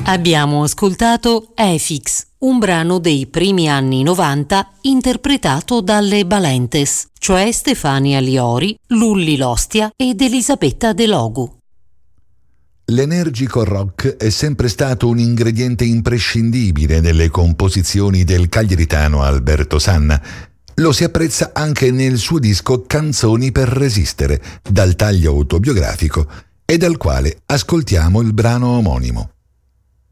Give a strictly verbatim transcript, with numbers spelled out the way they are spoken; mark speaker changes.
Speaker 1: Abbiamo ascoltato Efix, un brano dei primi anni novanta interpretato dalle Balentes, cioè Stefania Liori, Lulli Lostia ed Elisabetta De Logu.
Speaker 2: L'energico rock è sempre stato un ingrediente imprescindibile nelle composizioni del cagliaritano Alberto Sanna. Lo si apprezza anche nel suo disco Canzoni per resistere, dal taglio autobiografico, e dal quale ascoltiamo il brano omonimo.